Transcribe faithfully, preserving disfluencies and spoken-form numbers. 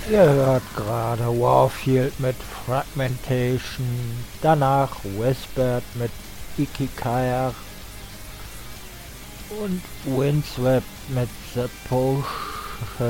Ihr hört gerade Warfield mit Fragmentation, danach Whispered mit Ikikai und Windswept mit The Potion.